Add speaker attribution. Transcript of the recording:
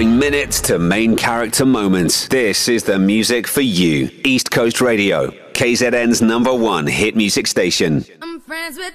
Speaker 1: Featuring minutes to main character moments. This is the music for you. East Coast Radio, KZN's #1 hit music station.
Speaker 2: I'm friends with